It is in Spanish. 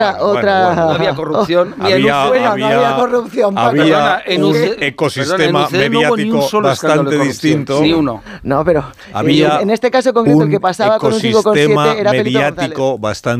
No había corrupción. No había corrupción. Había un ecosistema mediático bastante distinto. Ni uno. No, pero en este caso concreto el que pasaba con un 5,7 era Felipe González. Mediático bastante